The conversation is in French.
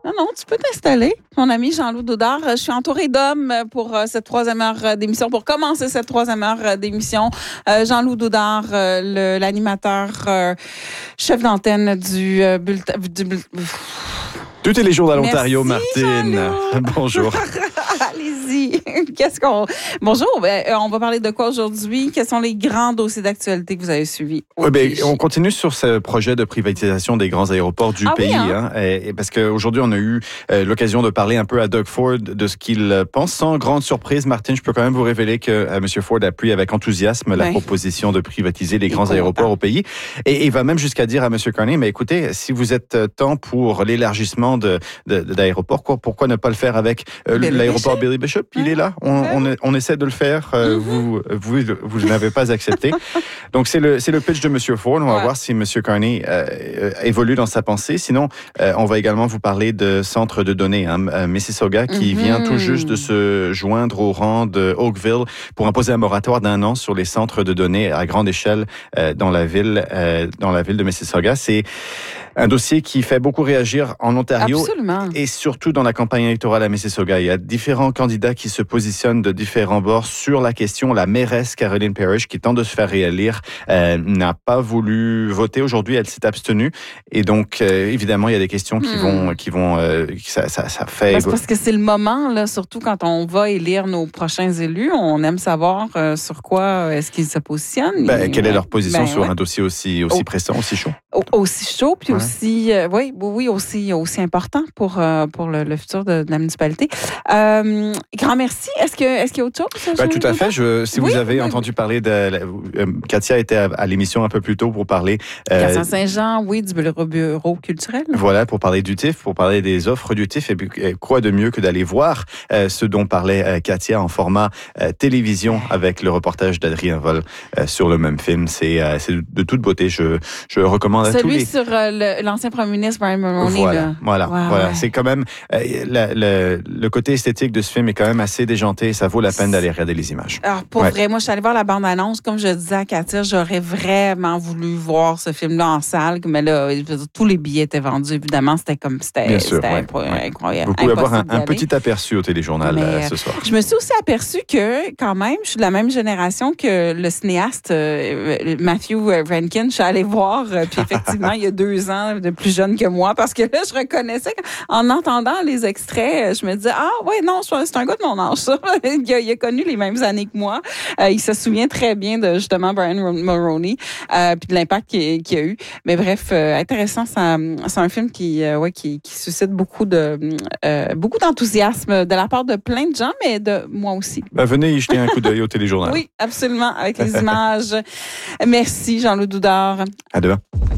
Non, tu peux t'installer. Mon ami Jean-Loup Doudard, je suis entourée d'hommes pour cette troisième heure d'émission, pour commencer cette troisième heure d'émission. Jean-Loup Doudard, l'animateur, chef d'antenne du bulletin... Tout est les jours dans l'Ontario, Merci, Martine. Bonjour. Allez-y. Bonjour. On va parler de quoi aujourd'hui? Quels sont les grands dossiers d'actualité que vous avez suivis? On continue sur ce projet de privatisation des grands aéroports du pays. Parce qu'aujourd'hui, on a eu l'occasion de parler un peu à Doug Ford de ce qu'il pense. Sans grande surprise, Martine, je peux quand même vous révéler que M. Ford appuie avec enthousiasme la proposition de privatiser les grands aéroports au pays. Et il va même jusqu'à dire à M. Carney, mais écoutez, si vous êtes tant pour l'élargissement d'aéroports, pourquoi ne pas le faire avec l'aéroport Billy Bishop? Il est là. On essaie de le faire. Vous n'avez pas accepté. Donc, c'est le pitch de M. Ford. On va voir si M. Carney évolue dans sa pensée. Sinon, on va également vous parler de centre de données, Mississauga, qui vient tout juste de se joindre au rang de Oakville pour imposer un moratoire d'1 an sur les centres de données à grande échelle dans la ville de Mississauga. C'est un dossier qui fait beaucoup réagir en Ontario. Absolument. Et surtout dans la campagne électorale à Mississauga. Il y a différents candidats qui se positionnent de différents bords sur la question. La mairesse Caroline Parrish, qui tente de se faire réélire, n'a pas voulu voter aujourd'hui. Elle s'est abstenue. Et donc, évidemment, il y a des questions qui vont ça fait... C'est parce que c'est le moment, là, surtout quand on va élire nos prochains élus. On aime savoir sur quoi est-ce qu'ils se positionnent. Quelle est leur position sur un dossier aussi pressant, aussi chaud? Aussi chaud, puis aussi, aussi important pour le futur de la municipalité. Grand merci. Est-ce qu'il y a autre chose? Tout à fait. Si vous avez entendu parler de... Katia était à l'émission un peu plus tôt pour parler... Katia Saint-Jean, du bureau culturel. Voilà, pour parler du TIF, pour parler des offres du TIF. Et puis, quoi de mieux que d'aller voir ce dont parlait Katia en format télévision avec le reportage d'Adrien Vol sur le même film. C'est de toute beauté. Je recommande à tous les... Celui sur l'ancien premier ministre Brian Mulroney. Voilà. C'est quand même... le côté esthétique de ce film est quand même assez déjanté et ça vaut la peine d'aller regarder les images. Alors, pour vrai, moi, je suis allée voir la bande-annonce. Comme je disais à Katia, j'aurais vraiment voulu voir ce film-là en salle. Mais là, tous les billets étaient vendus, évidemment. C'était incroyable. Vous pouvez avoir un petit aperçu au téléjournal ce soir. Je me suis aussi aperçue que, quand même, je suis de la même génération que le cinéaste Matthew Rankin. Je suis allée voir, puis effectivement, il y a 2 ans, de plus jeune que moi, parce que là, je reconnaissais, en entendant les extraits, je me disais, c'est un gars de mon âge, ça. Il a connu les mêmes années que moi. Il se souvient très bien de, justement, Brian Mulroney, puis de l'impact qu'il a eu. Mais bref, intéressant, c'est un film qui suscite beaucoup d'enthousiasme de la part de plein de gens, mais de moi aussi. Venez y jeter un coup d'œil au téléjournal. Oui, absolument, avec les images. Merci, Jean-Loup Doudard. À demain.